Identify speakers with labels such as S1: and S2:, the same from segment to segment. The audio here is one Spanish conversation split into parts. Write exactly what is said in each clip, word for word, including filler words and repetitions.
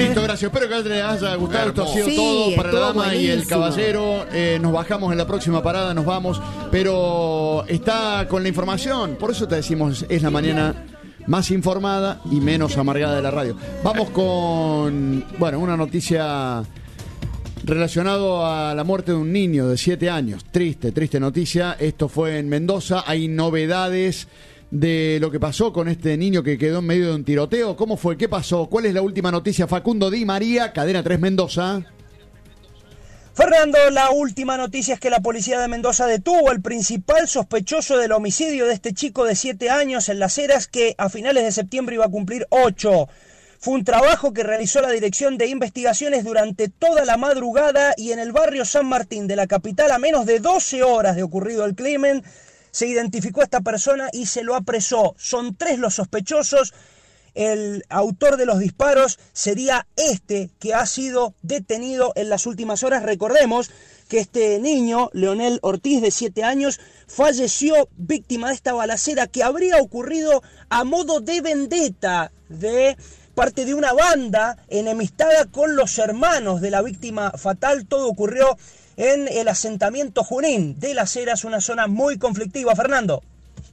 S1: Listo, gracias. Espero que les haya gustado. Esto ha sido
S2: Sí,
S1: todo para la
S2: estuvo
S1: dama y el
S2: buenísimo.
S1: caballero. Eh, nos bajamos en la próxima parada, nos vamos. Pero está con la información. Por eso te decimos, es la mañana más informada y menos amargada de la radio. Vamos con, bueno, una noticia relacionado a la muerte de un niño de siete años. Triste, triste noticia. Esto fue en Mendoza. Hay novedades de lo que pasó con este niño que quedó en medio de un tiroteo. ¿Cómo fue? ¿Qué pasó? ¿Cuál es la última noticia? Facundo Di María, Cadena tres Mendoza.
S3: Fernando, la última noticia es que la policía de Mendoza detuvo al principal sospechoso del homicidio de este chico de siete años en Las Heras, que a finales de septiembre iba a cumplir ocho. Fue un trabajo que realizó la Dirección de Investigaciones durante toda la madrugada y en el barrio San Martín de la capital, a menos de doce horas de ocurrido el crimen, se identificó a esta persona y se lo apresó. Son tres los sospechosos. El autor de los disparos sería este que ha sido detenido en las últimas horas. Recordemos que este niño, Leonel Ortiz, de siete años, falleció víctima de esta balacera que habría ocurrido a modo de vendetta de parte de una banda enemistada con los hermanos de la víctima fatal. Todo ocurrió en el asentamiento Junín de Las Heras, una zona muy conflictiva. Fernando.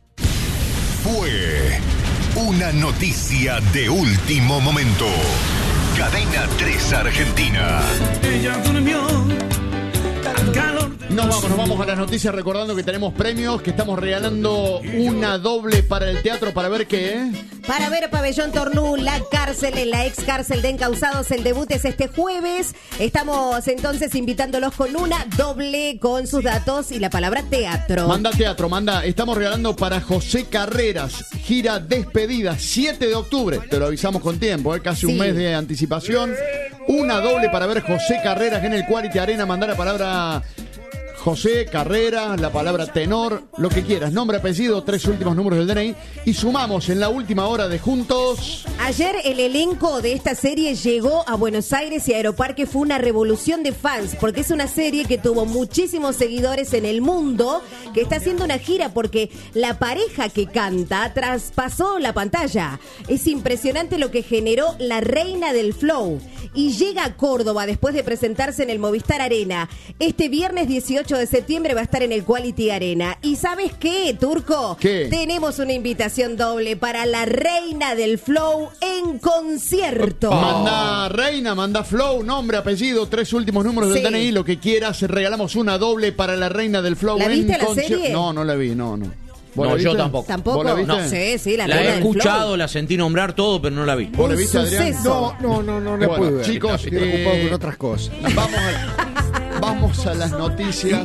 S4: Fue una noticia de último momento. Cadena tres Argentina.
S5: Ella durmió al calor.
S1: Nos vamos, nos vamos a las noticias recordando que tenemos premios, que estamos regalando una doble para el teatro para ver qué.
S2: Para ver Pabellón Tornú, la cárcel, en la ex cárcel de encausados. El debut es este jueves. Estamos entonces invitándolos con una doble con sus datos y la palabra teatro.
S1: Manda teatro, manda. Estamos regalando para José Carreras, gira despedida, siete de octubre. Te lo avisamos con tiempo, ¿eh? Casi
S2: Sí.
S1: un mes de anticipación. Una doble para ver José Carreras en el Quality Arena. Mandar la palabra José Carreras, la palabra tenor, lo que quieras. Nombre, apellido, tres últimos números del D N I. Y sumamos en la última hora de Juntos.
S2: Ayer el elenco de esta serie llegó a Buenos Aires y Aeroparque. Fue una revolución de fans, porque es una serie que tuvo muchísimos seguidores en el mundo, que está haciendo una gira porque la pareja que canta traspasó la pantalla. Es impresionante lo que generó la reina del flow. Y llega a Córdoba después de presentarse en el Movistar Arena. Este viernes dieciocho de septiembre va a estar en el Quality Arena. ¿Y sabes qué, Turco?
S1: ¿Qué?
S2: Tenemos una invitación doble para la reina del flow en concierto.
S1: Manda reina, manda flow, nombre, apellido, tres últimos números
S2: Sí.
S1: del D N I, lo que quieras. Regalamos una doble para la reina del flow.
S2: ¿La
S1: en
S2: viste la
S1: conci-
S2: serie?
S1: No, no la vi, no, no. ¿Vos
S6: No,
S1: la
S6: yo
S1: viste?
S6: tampoco.
S2: ¿Tampoco?
S1: ¿Vos la viste?
S2: No. Sí, sí, la,
S6: La
S2: reina
S6: he
S2: del flow.
S6: escuchado, la sentí nombrar todo, pero no la vi.
S1: ¿Vos la viste, Adrián?
S2: suceso.
S7: No, no, no, no le
S1: Bueno,
S7: pude ver.
S1: chicos,
S7: Estoy ocupado
S1: eh,
S7: con otras cosas.
S1: Vamos a, vamos a las noticias.